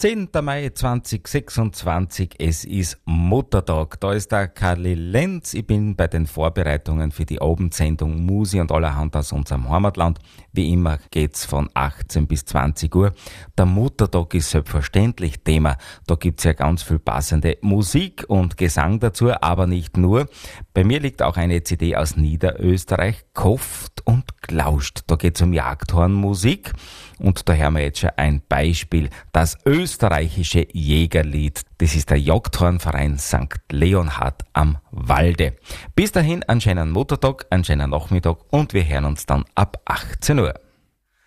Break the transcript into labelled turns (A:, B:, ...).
A: 10. Mai 2026, es ist Muttertag. Da ist der Karli Lenz. Ich bin bei den Vorbereitungen für die Abendsendung Musi und allerhand aus unserem Heimatland. Wie immer geht's von 18 bis 20 Uhr. Der Muttertag ist selbstverständlich Thema. Da gibt's ja ganz viel passende Musik und Gesang dazu, aber nicht nur. Bei mir liegt auch eine CD aus Niederösterreich, Kofft und Glauscht. Da geht's um Jagdhornmusik. Und da hören wir jetzt schon ein Beispiel. Das österreichische Jägerlied. Das ist der Jagdhornverein St. Leonhard am Walde. Bis dahin einen schönen Muttertag, einen schönen Nachmittag und wir hören uns dann ab 18 Uhr.